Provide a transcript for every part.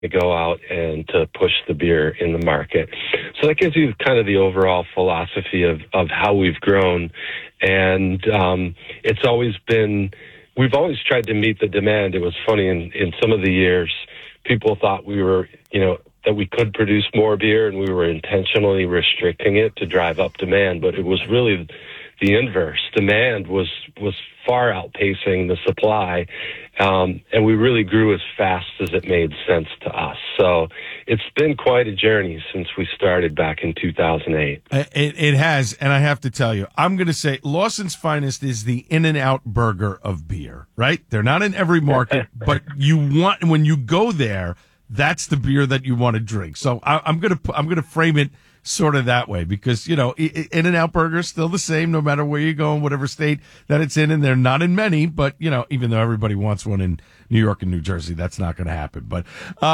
to go out and to push the beer in the market. So that gives you kind of the overall philosophy of how we've grown. And it's always been, we've always tried to meet the demand. It was funny, in some of the years, people thought we were, that we could produce more beer, and we were intentionally restricting it to drive up demand. But it was really the inverse. Demand was far outpacing the supply, and we really grew as fast as it made sense to us. So it's been quite a journey since we started back in 2008. It has, and I have to tell you, I'm going to say Lawson's Finest is the In-N-Out burger of beer, right? They're not in every market, but when you go there, that's the beer that you want to drink. So I'm gonna frame it sort of that way, because In-N-Out Burger is still the same no matter where you go in whatever state that it's in, and they're not in many. But even though everybody wants one in New York and New Jersey, that's not going to happen. But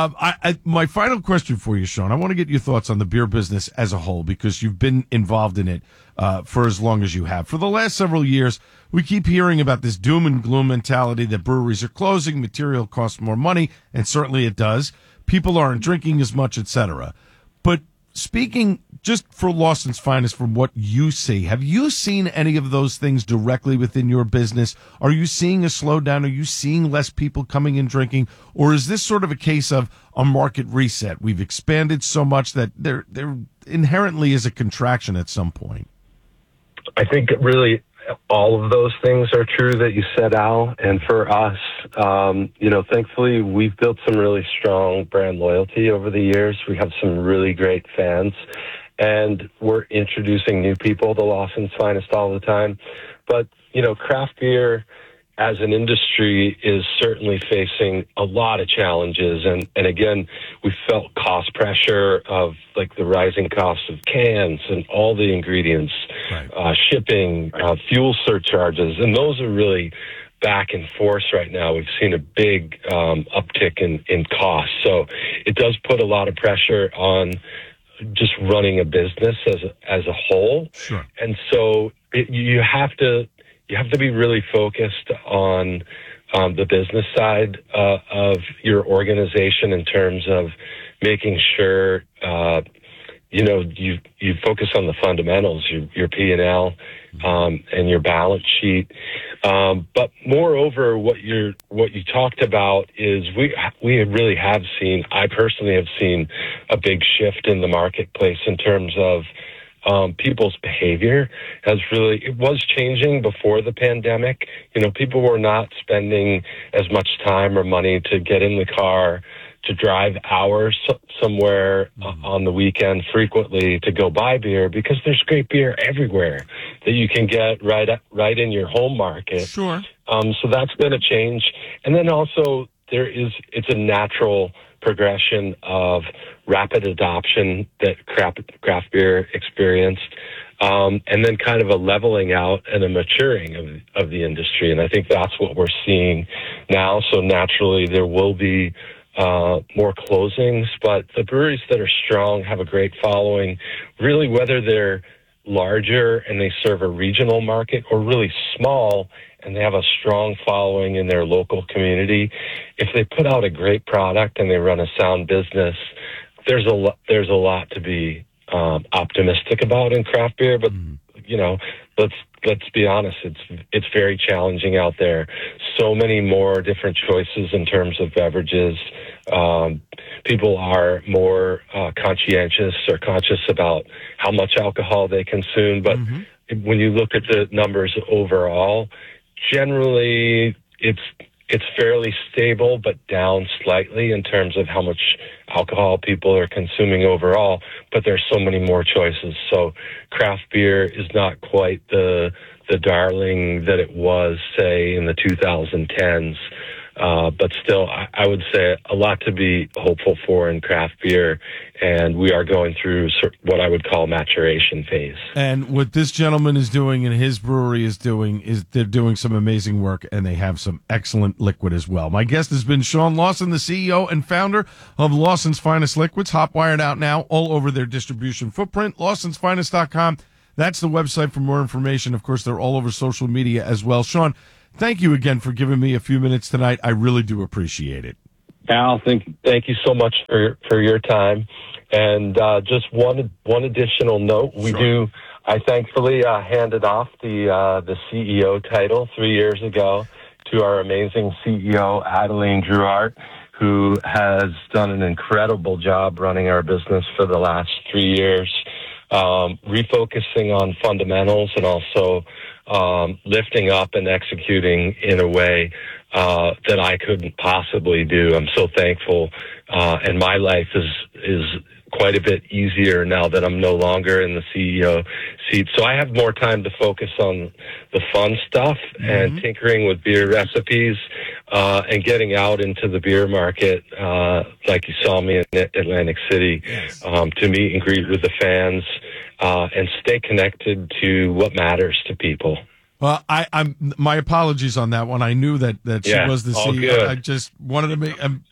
my final question for you, Sean, I want to get your thoughts on the beer business as a whole, because you've been involved in it for as long as you have. For the last several years, we keep hearing about this doom and gloom mentality that breweries are closing, material costs more money, and certainly it does. People aren't drinking as much, etc. But speaking just for Lawson's Finest, from what you see, have you seen any of those things directly within your business? Are you seeing a slowdown? Are you seeing less people coming and drinking? Or is this sort of a case of a market reset? We've expanded so much that there inherently is a contraction at some point. I think really all of those things are true that you said, Al. And for us, thankfully, we've built some really strong brand loyalty over the years. We have some really great fans, and we're introducing new people to Lawson's Finest all the time. But, craft beer as an industry is certainly facing a lot of challenges. And again, we felt cost pressure of like the rising costs of cans and all the ingredients, right. Shipping, fuel surcharges, and those are really back in force right now. We've seen a big uptick in costs. So it does put a lot of pressure on just running a business as a whole. Sure. And so you have to be really focused on the business side of your organization in terms of making sure you focus on the fundamentals, your P&L, and your balance sheet. But moreover, what you talked about is we really have seen, I personally have seen a big shift in the marketplace in terms of people's behavior it was changing before the pandemic. People were not spending as much time or money to get in the car, to drive hours somewhere on the weekend frequently to go buy beer, because there's great beer everywhere that you can get right in your home market. Sure. So that's going to change. And then also it's a natural progression of rapid adoption that craft beer experienced, and then kind of a leveling out and a maturing of the industry. And I think that's what we're seeing now. So naturally there will be more closings, but the breweries that are strong have a great following, really, whether they're larger and they serve a regional market or really small and they have a strong following in their local community. If they put out a great product and they run a sound business, there's a lot to be optimistic about in craft beer. But let's be honest, it's very challenging out there. So many more different choices in terms of beverages. People are more conscientious or conscious about how much alcohol they consume. But when you look at the numbers overall, generally it's fairly stable, but down slightly in terms of how much alcohol people are consuming overall. But there's so many more choices. So craft beer is not quite the darling that it was, say, in the 2010s. But still, I would say a lot to be hopeful for in craft beer, and we are going through what I would call maturation phase. And what this gentleman is doing and his brewery is they're doing some amazing work, and they have some excellent liquid as well. My guest has been Sean Lawson, the CEO and founder of Lawson's Finest Liquids, hot-wired out now all over their distribution footprint, lawsonsfinest.com. That's the website for more information. Of course, they're all over social media as well. Sean, thank you again for giving me a few minutes tonight. I really do appreciate it. Al, thank you so much for your time. And just one additional note, I thankfully handed off the CEO title 3 years ago to our amazing CEO, Adeline Drouart, who has done an incredible job running our business for the last 3 years, refocusing on fundamentals and also lifting up and executing in a way that I couldn't possibly do. I'm so thankful, and my life is quite a bit easier now that I'm no longer in the CEO seat. So I have more time to focus on the fun stuff and tinkering with beer recipes and getting out into the beer market, like you saw me in Atlantic City, to meet and greet with the fans and stay connected to what matters to people. Well, I'm my apologies on that one. I knew that she was the CEO. Good. I just wanted to make,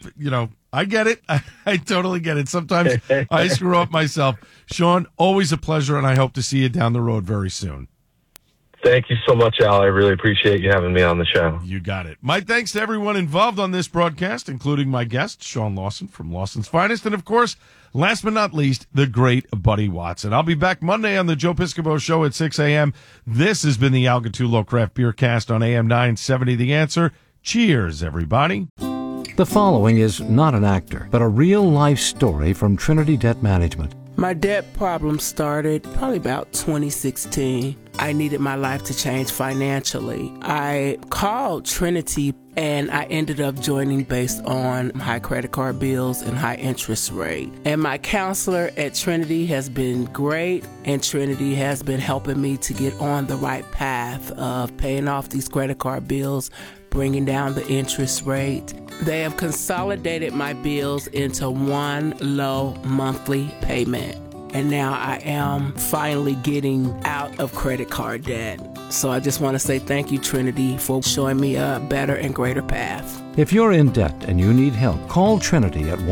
I get it. I totally get it. Sometimes I screw up myself. Sean, always a pleasure, and I hope to see you down the road very soon. Thank you so much, Al. I really appreciate you having me on the show. You got it. My thanks to everyone involved on this broadcast, including my guest, Sean Lawson from Lawson's Finest, and, of course, last but not least, the great Buddy Watson. I'll be back Monday on the Joe Piscopo Show at 6 a.m. This has been the Al Gattullo Craft Beer Cast on AM 970 The Answer. Cheers, everybody. The following is not an actor, but a real-life story from Trinity Debt Management. My debt problem started probably about 2016. I needed my life to change financially. I called Trinity and I ended up joining based on high credit card bills and high interest rate. And my counselor at Trinity has been great, and Trinity has been helping me to get on the right path of paying off these credit card bills, bringing down the interest rate. They have consolidated my bills into one low monthly payment. And now I am finally getting out of credit card debt. So I just want to say thank you, Trinity, for showing me a better and greater path. If you're in debt and you need help, call Trinity at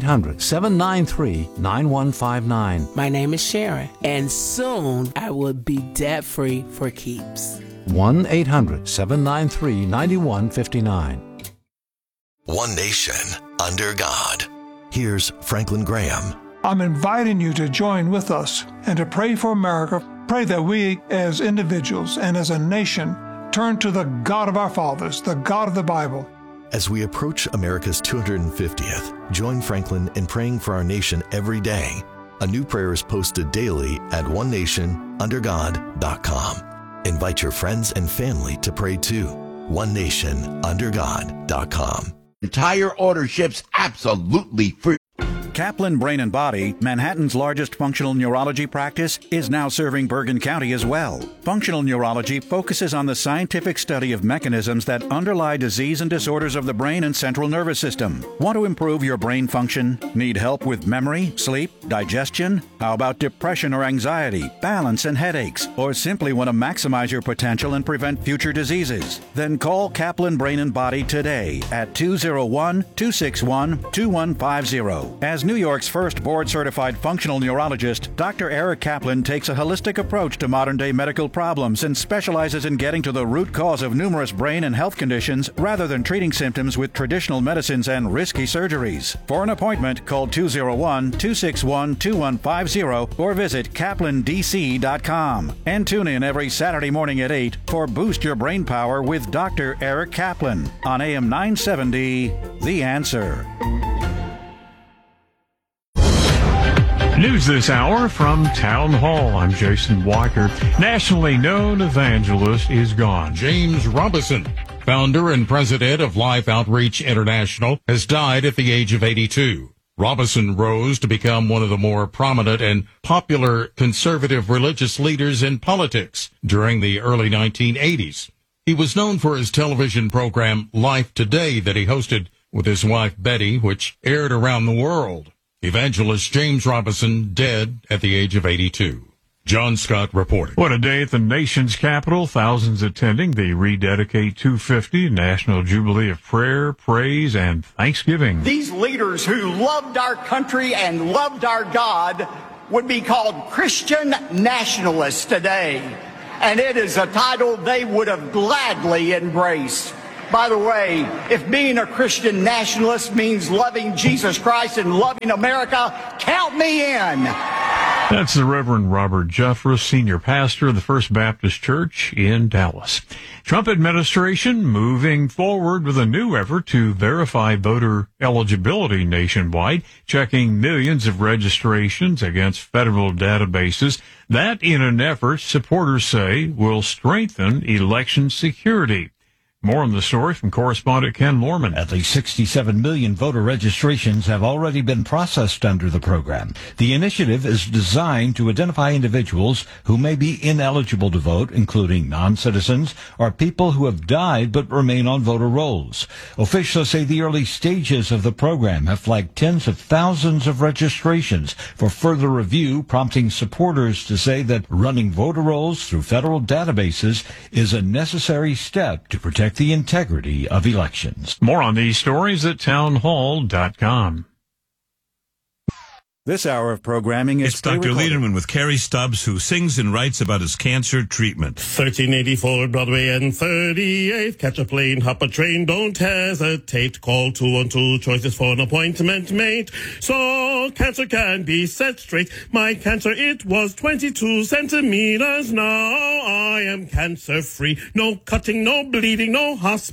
1-800-793-9159. My name is Sharon, and soon I will be debt-free for keeps. 1-800-793-9159. One nation, under God. Here's Franklin Graham. I'm inviting you to join with us and to pray for America. Pray that we as individuals and as a nation turn to the God of our fathers, the God of the Bible. As we approach America's 250th, join Franklin in praying for our nation every day. A new prayer is posted daily at onenationundergod.com. Invite your friends and family to pray too. onenationundergod.com. Entire order ships absolutely free. Kaplan Brain and Body, Manhattan's largest functional neurology practice, is now serving Bergen County as well. Functional neurology focuses on the scientific study of mechanisms that underlie disease and disorders of the brain and central nervous system. Want to improve your brain function? Need help with memory, sleep, digestion? How about depression or anxiety, balance and headaches? Or simply want to maximize your potential and prevent future diseases? Then call Kaplan Brain and Body today at 201-261-2150. As New York's first board-certified functional neurologist, Dr. Eric Kaplan takes a holistic approach to modern-day medical problems and specializes in getting to the root cause of numerous brain and health conditions rather than treating symptoms with traditional medicines and risky surgeries. For an appointment, call 201-261-2150 or visit kaplandc.com. And tune in every Saturday morning at 8 for Boost Your Brain Power with Dr. Eric Kaplan on AM 970, The Answer. News this hour from Town Hall. I'm Jason Walker. Nationally known evangelist is gone. James Robison, founder and president of Life Outreach International, has died at the age of 82. Robison rose to become one of the more prominent and popular conservative religious leaders in politics during the early 1980s. He was known for his television program Life Today that he hosted with his wife Betty, which aired around the world. Evangelist James Robison dead at the age of 82. John Scott reporting. What a day at the nation's capital. Thousands attending the Rededicate 250 National Jubilee of Prayer, Praise, and Thanksgiving. These leaders who loved our country and loved our God would be called Christian nationalists today. And it is a title they would have gladly embraced. By the way, if being a Christian nationalist means loving Jesus Christ and loving America, count me in. That's the Reverend Robert Jeffress, senior pastor of the First Baptist Church in Dallas. Trump administration moving forward with a new effort to verify voter eligibility nationwide, checking millions of registrations against federal databases. That in an effort supporters say will strengthen election security. More on the story from correspondent Ken Lorman. At least 67 million voter registrations have already been processed under the program. The initiative is designed to identify individuals who may be ineligible to vote, including non-citizens or people who have died but remain on voter rolls. Officials say the early stages of the program have flagged tens of thousands of registrations for further review, prompting supporters to say that running voter rolls through federal databases is a necessary step to protect the integrity of elections. More on these stories at townhall.com. This hour of programming is It's Dr. Liederman with Carrie Stubbs, who sings and writes about his cancer treatment. 1384 Broadway and 38th. Catch a plane, hop a train, don't hesitate. Call 212, choices for an appointment made. So cancer can be set straight. My cancer, it was 22 centimeters. Now I am cancer free. No cutting, no bleeding, no hospital.